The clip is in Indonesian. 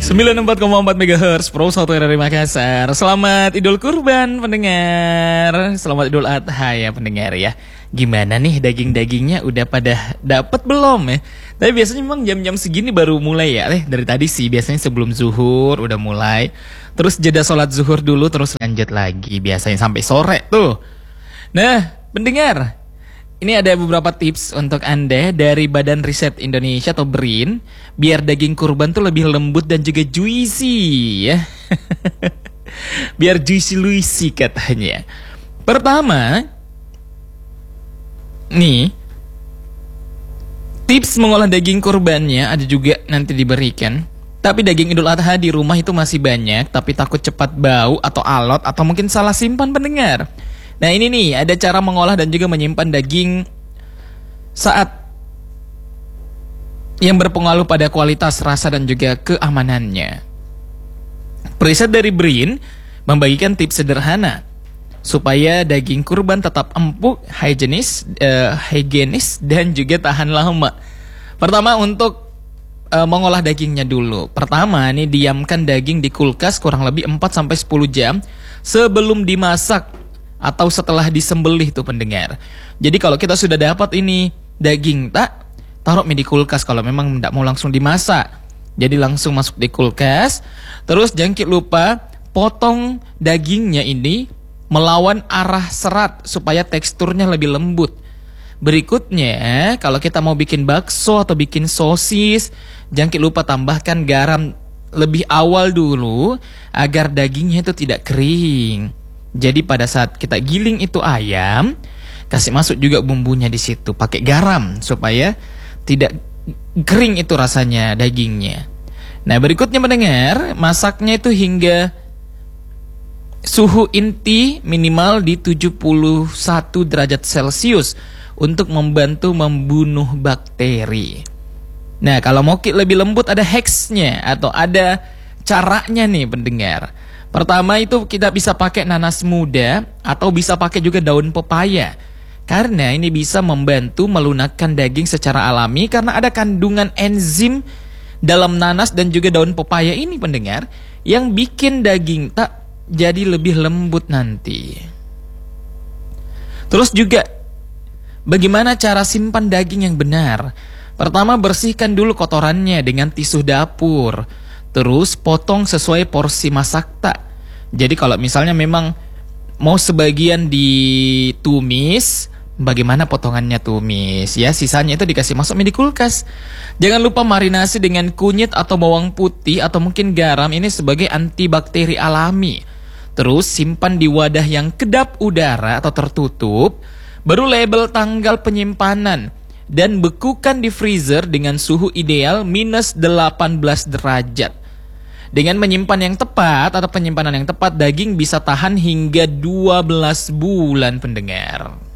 94,4 MHz Pro 1 dari Makassar. Selamat Idul Kurban pendengar. Selamat Idul Adha ya pendengar ya. Gimana nih daging-dagingnya udah pada dapet belum ya? Tapi biasanya memang jam-jam segini baru mulai ya. Dari tadi sih biasanya sebelum zuhur udah mulai. Terus jeda sholat zuhur dulu terus lanjut lagi. Biasanya sampai sore tuh. Nah pendengar, ini ada beberapa tips untuk Anda dari Badan Riset Indonesia atau BRIN, biar daging kurban tuh lebih lembut dan juga juicy ya. Biar juicy katanya. Pertama, nih, tips mengolah daging kurbannya ada juga nanti diberikan. Tapi daging Idul Adha di rumah itu masih banyak, tapi takut cepat bau atau alot atau mungkin salah simpan pendengar. Nah ini nih, ada cara mengolah dan juga menyimpan daging saat yang berpengaruh pada kualitas rasa dan juga keamanannya. Riset dari BRIN membagikan tips sederhana supaya daging kurban tetap empuk, higienis dan juga tahan lama. Pertama untuk mengolah dagingnya dulu. Pertama nih, diamkan daging di kulkas kurang lebih 4-10 jam sebelum dimasak atau setelah disembelih tuh pendengar. Jadi kalau kita sudah dapat ini daging taruh di kulkas kalau memang tidak mau langsung dimasak. Jadi langsung masuk di kulkas. Terus jangan lupa potong dagingnya ini melawan arah serat supaya teksturnya lebih lembut. Berikutnya kalau kita mau bikin bakso atau bikin sosis, jangan lupa tambahkan garam lebih awal dulu agar dagingnya itu tidak kering. Jadi pada saat kita giling itu ayam, kasih masuk juga bumbunya di situ, pakai garam supaya tidak kering itu rasanya dagingnya. Nah berikutnya mendengar, masaknya itu hingga suhu inti minimal di 71 derajat Celcius untuk membantu membunuh bakteri. Nah kalau mau lebih lembut ada hacksnya atau ada caranya nih pendengar. Pertama itu kita bisa pakai nanas muda atau bisa pakai juga daun pepaya. Karena ini bisa membantu melunakkan daging secara alami karena ada kandungan enzim dalam nanas dan juga daun pepaya ini pendengar yang bikin daging jadi lebih lembut nanti. Terus juga bagaimana cara simpan daging yang benar? Pertama bersihkan dulu kotorannya dengan tisu dapur. Terus potong sesuai porsi masak Jadi kalau misalnya memang mau sebagian ditumis, bagaimana potongannya tumis ya, sisanya itu dikasih masuk di kulkas. Jangan lupa marinasi dengan kunyit atau bawang putih atau mungkin garam, ini sebagai antibakteri alami. Terus simpan di wadah yang kedap udara atau tertutup, baru label tanggal penyimpanan dan bekukan di freezer dengan suhu ideal minus 18 derajat. Dengan menyimpan yang tepat atau penyimpanan yang tepat, daging bisa tahan hingga 12 bulan pendengar.